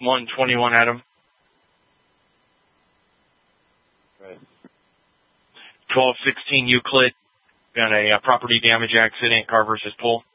121 Adam. Right. 1216 Euclid. Got a property damage accident, car versus pole.